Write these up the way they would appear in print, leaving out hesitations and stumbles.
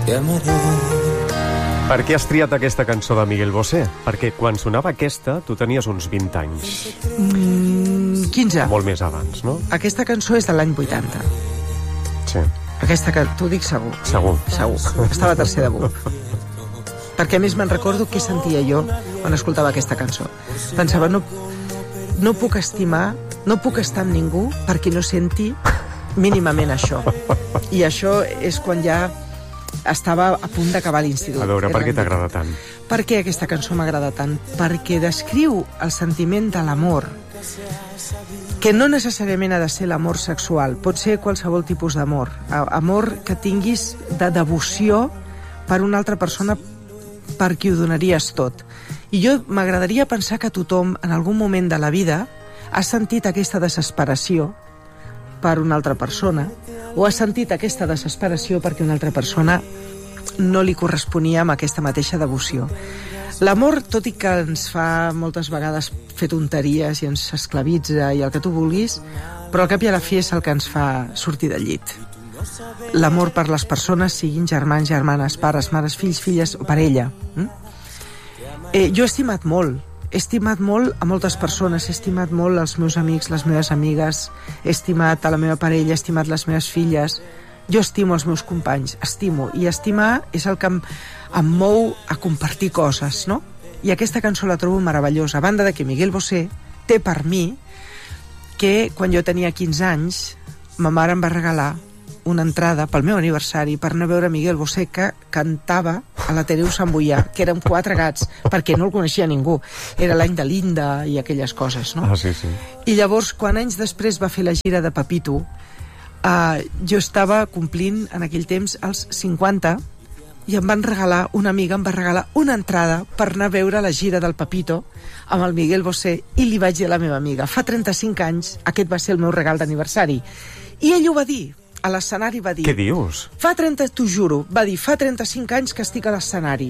Per què has triat aquesta cançó de Miguel Bosé? Perquè quan sonava aquesta, tu tenies uns 20 anys. 15. Molt més abans, no? Aquesta cançó és de l'any 80. Sí. Aquesta que t'ho dic segur. Segur. Estava a tercer de BUP. Perquè a més me'n recordo què sentia jo quan escoltava aquesta cançó. Pensava, no puc estimar, no puc estar amb ningú perquè no senti mínimament això. I això és quan ja estava a punt d'acabar l'institut. A veure, per què t'agrada tant? Per què aquesta cançó m'agrada tant? Perquè descriu el sentiment de l'amor, que no necessàriament ha de ser l'amor sexual, pot ser qualsevol tipus d'amor. Amor que tinguis de devoció per una altra persona per qui ho donaries tot. I jo m'agradaria pensar que tothom, en algun moment de la vida, ha sentit aquesta desesperació per una altra persona, o ha sentit aquesta desesperació perquè una altra persona no li corresponia amb aquesta mateixa devoció. L'amor, tot i que ens fa moltes vegades fer tonteries i ens esclavitza i el que tu vulguis, però al cap i a la fi és el que ens fa sortir del llit. L'amor per les persones, siguin germans, germanes, pares, mares, fills, filles o parella. Jo he estimat molt a moltes persones, he estimat molt els meus amics, les meves amigues, he estimat a la meva parella, he estimat les meves filles. Jo estimo els meus companys, estimo. I estimar és el que em mou a compartir coses, no? I aquesta cançó la trobo meravellosa. A banda de que Miguel Bosé té per mi que quan jo tenia 15 anys ma mare em va regalar una entrada pel meu aniversari per anar a veure Miguel Bosé, que cantava a l'Ateneu Sant Boià, que érem 4 gats, perquè no el coneixia ningú. Era l'any de l'Inda i aquelles coses, no? Sí. I llavors, quan anys després va fer la gira de Pepito, jo estava complint en aquell temps els 50 i una amiga em va regalar una entrada per anar a veure la gira del Pepito amb el Miguel Bosé, i li vaig dir a la meva amiga, fa 35 anys aquest va ser el meu regal d'aniversari. I ell ho va dir, a l'escenari va dir... Què dius? T'ho juro, va dir, fa 35 anys que estic a l'escenari.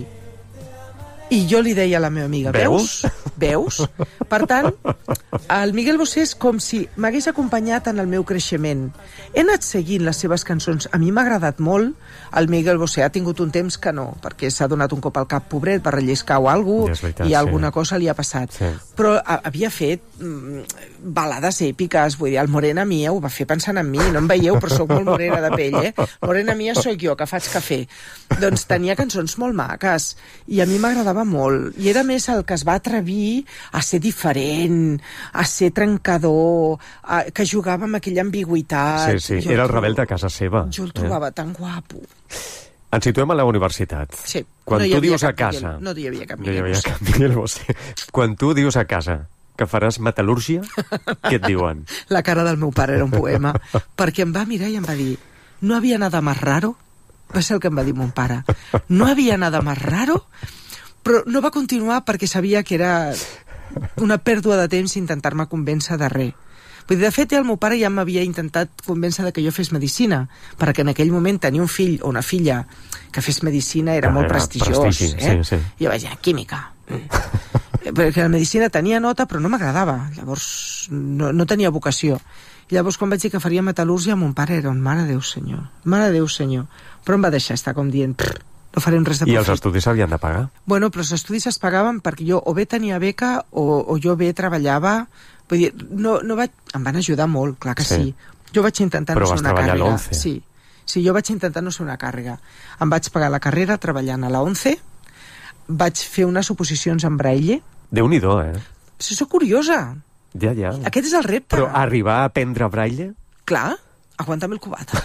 I jo li deia a la meva amiga, veus? Per tant, el Miguel Bosé és com si m'hagués acompanyat en el meu creixement. He anat seguint les seves cançons. A mi m'ha agradat molt. El Miguel Bosé ha tingut un temps que no, perquè s'ha donat un cop al cap, pobret, per relliscar o alguna cosa, i alguna cosa li ha passat. Sí. Però havia fet balades èpiques, vull dir, el Morena Mia ho va fer pensant en mi, no em veieu, però sóc molt morena de pell, Morena Mia sóc jo, que faig cafè. Doncs tenia cançons molt maques, i a mi m'agradava molt, i era més el que es va atrevir a ser diferent, a ser trencador, que jugava amb aquella ambigüitat. Sí, era el rebel de casa seva. Jo el trobava tan guapo. Ens situem a la universitat. Sí. Quan tu dius a casa... No hi havia cap Miguel Bosé. Quan tu dius a casa que faràs metal·lúrgia, què et diuen? La cara del meu pare era un poema, perquè em va mirar i em va dir, no havia nada más raro, va ser el que em va dir mon pare, no havia nada más raro, però no va continuar perquè sabia que era una pèrdua de temps intentar-me convèncer de res. Vull dir, de fet, el meu pare ja m'havia intentat convèncer de que jo fes medicina, perquè en aquell moment tenir un fill o una filla que fes medicina era molt prestigiós. Sí. Jo vaig dir, química. Perquè la medicina tenia nota, però no m'agradava. Llavors, no tenia vocació. I llavors, quan vaig dir que faria metal·lúrgia, mon pare era un mare de Déu senyor. Però em va deixar estar com dient, no farem res de profit. I els estudis s'havien de pagar? Bueno, però els estudis es pagaven perquè jo o bé tenia beca o jo bé treballava. Vull dir, em van ajudar molt, clar que sí. Jo vaig intentar no ser una càrrega. Però vas treballar a l'ONCE. Sí, jo vaig intentar no ser una càrrega. Em vaig pagar la carrera treballant a la ONCE, vaig fer unes oposicions en braille. Déu-n'hi-do, Soc curiosa. Ja. Aquest és el repte. Però arribar a aprendre braille? Clar, aguanta'm el cubata.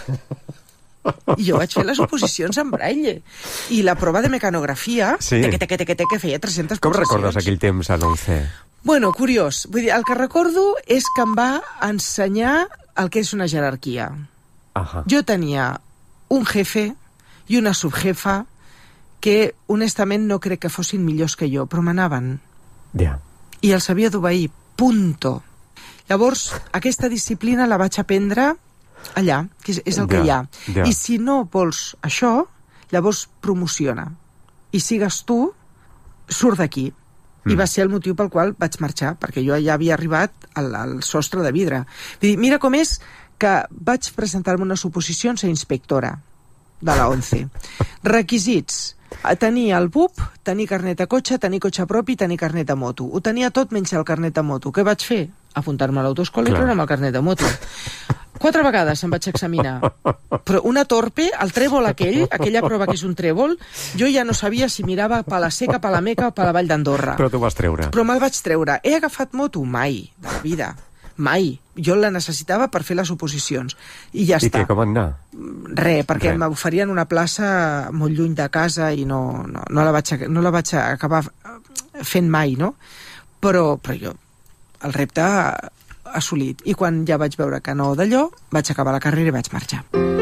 I jo vaig fer les oposicions en braille. I la prova de mecanografia, que feia 300 Com recordes aquell temps a l'ONCE? Bueno, curiós. Vull dir, el que recordo és que em va ensenyar el que és una jerarquia. Jo tenia un jefe i una subjefa que, honestament, no crec que fossin millors que jo, però m'anaven. I els havia d'obeir, punto. Llavors, aquesta disciplina la vaig aprendre allà, que és el que hi ha. I si no vols això, llavors promociona. I sigues tu, surt d'aquí. I va ser el motiu pel qual vaig marxar, perquè jo ja havia arribat al sostre de vidre. Vull dir, mira com és que vaig presentar-me unes oposicions a inspectora. de la 11. Requisits: tenir el BUP, tenir carnet de cotxe, tenir cotxe propi, tenir carnet de moto. Ho tenia tot menys el carnet de moto. Què vaig fer? Apuntar-me a l'autoescola i treure amb el carnet de moto. 4 vegades em vaig examinar. Però una torpe, el trèvol aquella prova que és un trèvol, jo ja no sabia si mirava per la Seca, per la Meca o per la Vall d'Andorra. Però t'ho vas treure. Però me'l vaig treure. He agafat moto? Mai, de la vida. Mai. Jo la necessitava per fer les oposicions. I ja està. I què, com anar? Perquè m'oferien una plaça molt lluny de casa i no la vaig acabar fent mai, no? Però jo el repte assolit. I quan ja vaig veure que no d'allò, vaig acabar la carrera i vaig marxar.